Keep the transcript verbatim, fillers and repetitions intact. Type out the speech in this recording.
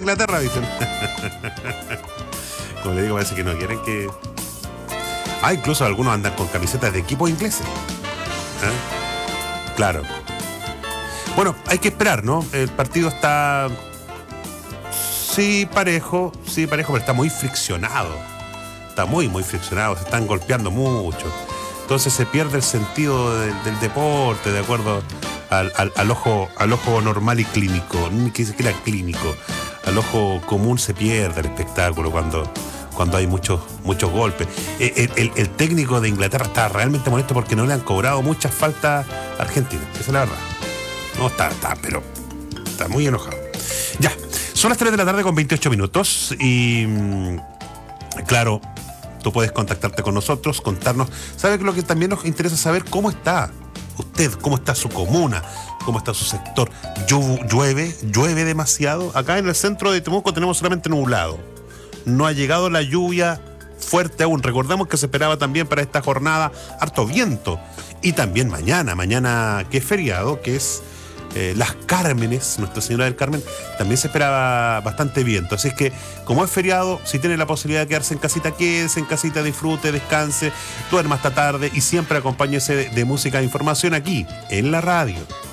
Inglaterra, dicen. Como le digo, parece que no quieren que... Ah, incluso algunos andan con camisetas de equipos ingleses. ¿Eh? Claro. Bueno, hay que esperar, ¿no? El partido está... Sí, parejo, sí, parejo, pero está muy friccionado. Está muy, muy friccionado, se están golpeando mucho. Entonces se pierde el sentido del, del deporte, de acuerdo al, al, al, ojo, al ojo normal y clínico, ni siquiera clínico. Al ojo común se pierde el espectáculo cuando, cuando hay muchos, muchos golpes. El, el, el técnico de Inglaterra está realmente molesto porque no le han cobrado muchas faltas a Argentina, esa es la verdad. No, está, está, pero está muy enojado. Ya, son las tres de la tarde con veintiocho minutos y, claro, tú puedes contactarte con nosotros, contarnos. ¿Sabe que lo que también nos interesa saber? ¿Cómo está usted? ¿Cómo está su comuna? ¿Cómo está su sector? ¿Llueve? ¿Llueve demasiado? Acá en el centro de Temuco tenemos solamente nublado. No ha llegado la lluvia fuerte aún. Recordemos que se esperaba también para esta jornada harto viento. Y también mañana, mañana que es feriado, que es eh, Las Cármenes, Nuestra Señora del Carmen, también se esperaba bastante viento. Así es que, como es feriado, si tiene la posibilidad de quedarse en casita, quédese en casita, disfrute, descanse, duerma hasta tarde y siempre acompáñese de, de música e información aquí, en la radio.